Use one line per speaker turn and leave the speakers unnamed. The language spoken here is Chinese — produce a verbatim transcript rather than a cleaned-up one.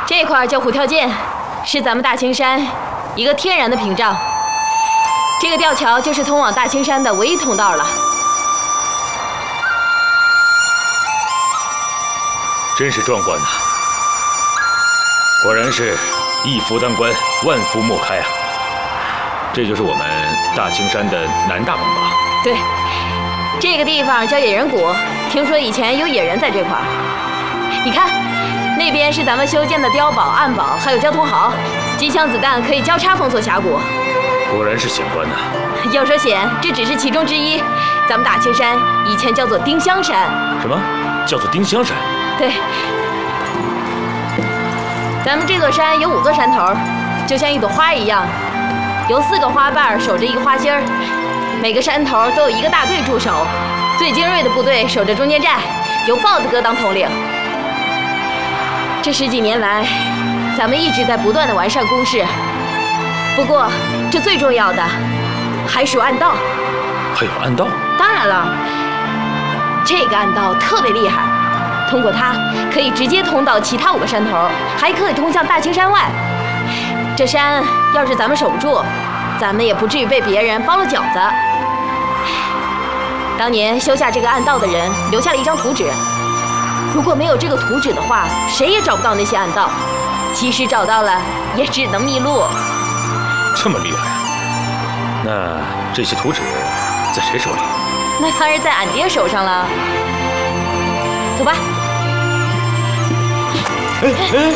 这块叫虎跳涧，是咱们大青山一个天然的屏障。这个吊桥就是通往大青山的唯一通道了。
真是壮观呐！果然是一夫当关，万夫莫开啊！这就是我们大青山的南大门吧？
对，这个地方叫野人谷，听说以前有野人在这块儿。你看，那边是咱们修建的碉堡、暗堡，还有交通壕，机枪子弹可以交叉封锁峡谷。
果然是险关呐！
要说险，这只是其中之一。咱们大青山以前叫做丁香山。
什么叫做丁香山？
对，咱们这座山有五座山头，就像一朵花一样，由四个花瓣守着一个花心儿。每个山头都有一个大队驻守，最精锐的部队守着中间寨，由豹子哥当统领。这十几年来，咱们一直在不断的完善工事。不过，这最重要的还属暗道。
还有暗道？
当然了，这个暗道特别厉害，通过它可以直接通到其他五个山头，还可以通向大青山外。这山要是咱们守不住，咱们也不至于被别人包了饺子。当年修下这个暗道的人留下了一张图纸，如果没有这个图纸的话，谁也找不到那些暗道，即使找到了，也只能迷路。
这么厉害啊！那这些图纸在谁手里？
那当然在俺爹手上了。走吧。
哎哎，